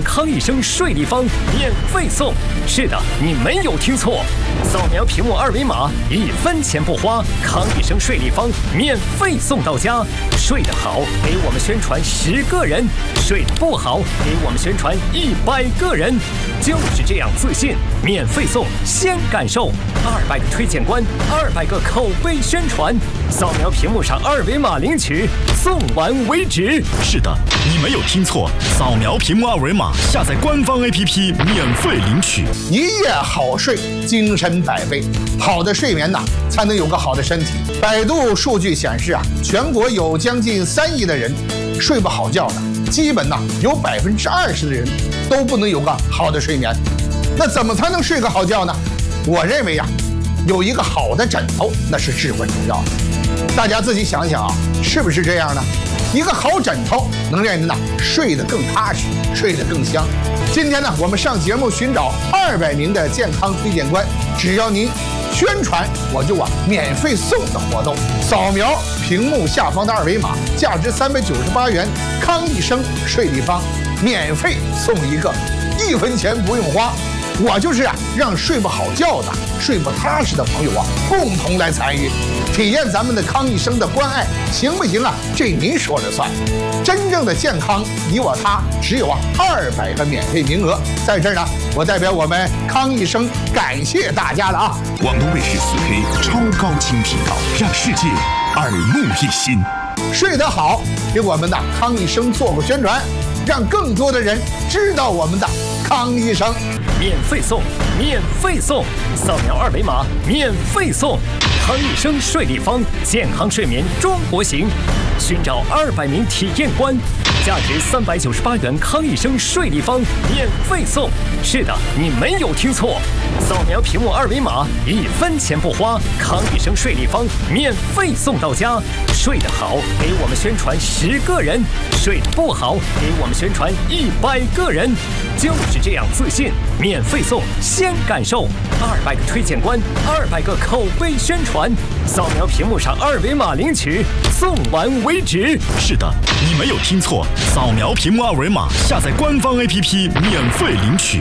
康益生睡立方免费送。是的，你没有听错，扫描屏幕二维码，1分钱不花，康益生睡立方免费送到家。睡得好，给我们宣传10个人；睡得不好，给我们宣传100个人。就是这样自信，免费送，先感受200个推荐官，200个口碑宣传。扫描屏幕上二维码领取，送完为止。 是的，你没有听错，扫描屏幕二维码，下载官方 APP 免费领取。 一夜好睡，精神百倍。好的睡眠呐，才能有个好的身体。百度数据显示啊，全国有将近3亿的人睡不好觉的，基本呐有20%的人都不能有个好的睡眠。那怎么才能睡个好觉呢？我认为呀，有一个好的枕头那是至关重要的。大家自己想想啊，是不是这样呢？一个好枕头能让人呐睡得更踏实，睡得更香。今天呢，我们上节目寻找200名的健康推荐官，只要您宣传，我就免费送的活动。扫描屏幕下方的二维码，价值398元康益生睡立方，免费送一个，1分钱不用花。我就是让睡不好觉的、睡不踏实的朋友共同来参与，体验咱们的康益生的关爱，行不行啊？这您说了算。真正的健康，你我他，只有200个免费名额。在这儿呢，我代表我们康益生感谢大家了啊！ 广东卫视4K 超高清频道，让世界耳目一新。 睡得好，给我们的康益生做个宣传，让更多的人知道我们的康益生。 免费送，免费送，扫描二维码，免费送。康益生睡立方，健康睡眠中国行。寻找200名体验官，价值398元康益生睡立方免费送。是的，你没有听错，扫描屏幕二维码，1分钱不花，康益生睡立方免费送到家。睡得好，给我们宣传10个人；睡得不好，给我们宣传100个人。就是这样自信，免费送，先感受200个推荐官，200个口碑宣传。扫描屏幕上二维码领取，送完为止。 是的，你没有听错，扫描屏幕二维码，下载官方 APP 免费领取。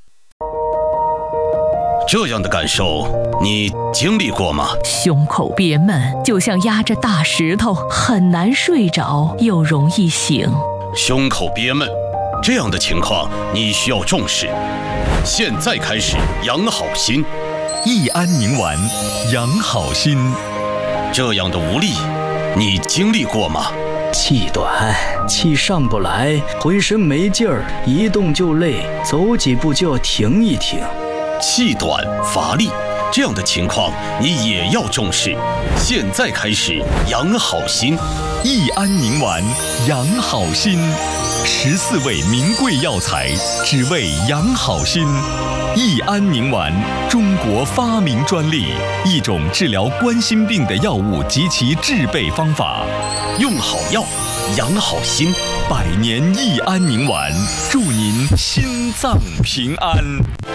这样的感受你经历过吗？ 胸口憋闷，就像压着大石头，很难睡着，又容易醒。 胸口憋闷，这样的情况你需要重视。现在开始养好心， 益安宁丸，养好心。 这样的无力，你经历过吗？ 气短，气上不来，浑身没劲儿，一动就累，走几步就要停一停。 气短乏力，这样的情况你也要重视。现在开始养好心， 益安宁丸，养好心。14味名贵药材，只为养好心。益安宁丸，中国发明专利，一种治疗冠心病的药物及其制备方法。 用好药，养好心。 100年益安宁丸，祝您心脏平安。